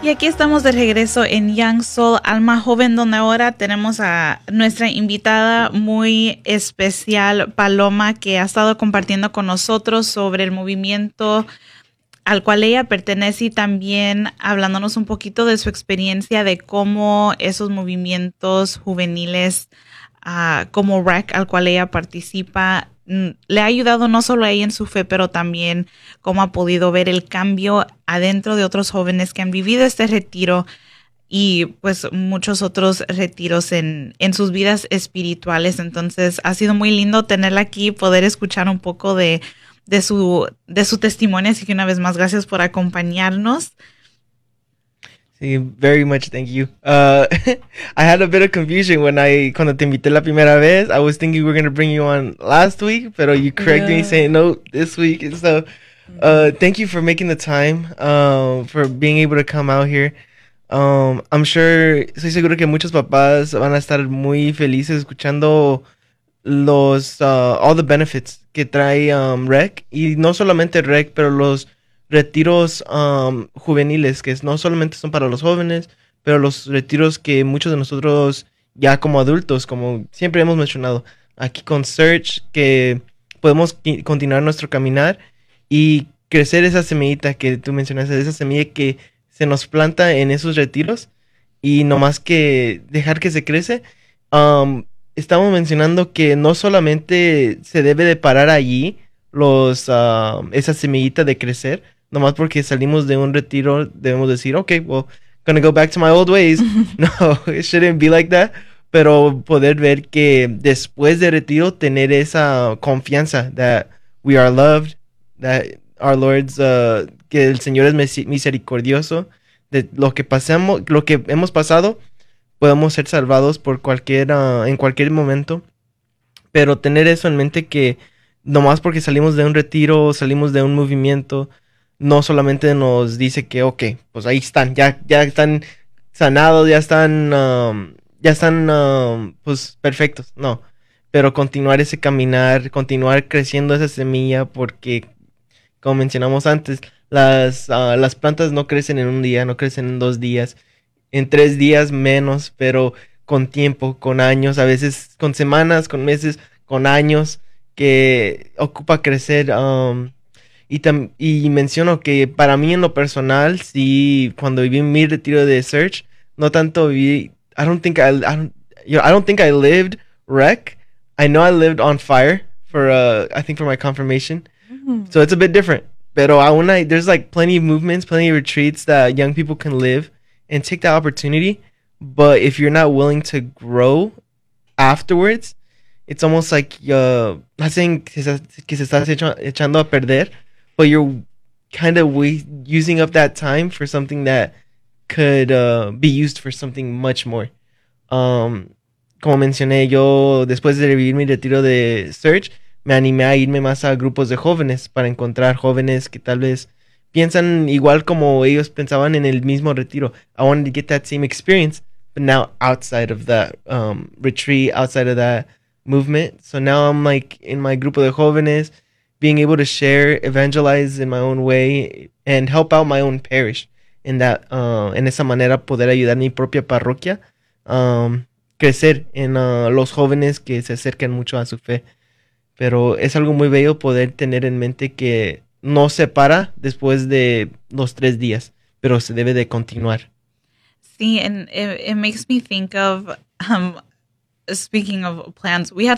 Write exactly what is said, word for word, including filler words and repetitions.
Y aquí estamos de regreso en Young Soul, Alma Joven, donde ahora tenemos a nuestra invitada muy especial, Paloma, que ha estado compartiendo con nosotros sobre el movimiento al cual ella pertenece y también hablándonos un poquito de su experiencia de cómo esos movimientos juveniles, uh, como R E C, al cual ella participa, le ha ayudado no solo a ella en su fe, pero también cómo ha podido ver el cambio adentro de otros jóvenes que han vivido este retiro y pues muchos otros retiros en, en sus vidas espirituales. Entonces ha sido muy lindo tenerla aquí y poder escuchar un poco de, de, su, de su testimonio. Así que una vez más, gracias por acompañarnos. Sí, very much, thank you. Uh, I had a bit of confusion when I, cuando te invité la primera vez. I was thinking we were going to bring you on last week, pero you corrected yeah. me saying no, this week. And so, uh, thank you for making the time, uh, for being able to come out here. Um, I'm sure, estoy seguro que muchos papás van a estar muy felices escuchando los, uh, all the benefits que trae um, R E C. Y no solamente R E C, pero los retiros um, juveniles, que no solamente son para los jóvenes, pero los retiros que muchos de nosotros ya como adultos, como siempre hemos mencionado, aquí con Search, que podemos continuar nuestro caminar y crecer esa semillita que tú mencionaste, esa semilla que se nos planta en esos retiros y no más que dejar que se crece. Um, estamos mencionando que no solamente se debe de parar allí los, uh, esa semillita de crecer, nomás porque salimos de un retiro, debemos decir, okay, well, gonna go back to my old ways. No, it shouldn't be like that. Pero poder ver que después de retiro, tener esa confianza that we are loved, that our Lord's, uh, que el Señor es misericordioso, de lo que pasamos, lo que hemos pasado, podemos ser salvados por cualquier, uh, en cualquier momento. Pero tener eso en mente que nomás porque salimos de un retiro, salimos de un movimiento, no solamente nos dice que, ok, pues ahí están, ya, ya están sanados, ya están, um, ya están, um, pues, perfectos. No, pero continuar ese caminar, continuar creciendo esa semilla, porque, como mencionamos antes, las, uh, las plantas no crecen en un día, no crecen en dos días, en tres días menos, pero con tiempo, con años, a veces con semanas, con meses, con años, que ocupa crecer. Um, Y, tam y menciono que para mí en lo personal, sí, cuando viví mi retiro de Search, no tanto viví, I don't think I, I don't, you know, I don't think I lived R E C. I know I lived on fire for, uh, I think for my confirmation. Mm-hmm. So it's a bit different. Pero aún hay, there's like plenty of movements, plenty of retreats that young people can live and take that opportunity. But if you're not willing to grow afterwards, it's almost like, uh, not saying que se, que se está echando a perder, but you're kind of using up that time for something that could uh, be used for something much more. Um, como mencioné, yo después de vivir mi retiro de Search, me animé a irme más a grupos de jóvenes para encontrar jóvenes que tal vez piensan igual como ellos pensaban en el mismo retiro. I wanted to get that same experience, but now outside of that um, retreat, outside of that movement. So now I'm like in my grupo de jóvenes, being able to share, evangelize in my own way, and help out my own parish. In that, uh, en esa manera poder ayudar a mi propia parroquia, um, crecer en uh, los jóvenes que se acercan mucho a su fe. Pero es algo muy bello poder tener en mente que no se para después de los tres días, pero se debe de continuar. Sí, and it, it makes me think of, um, speaking of plans, we had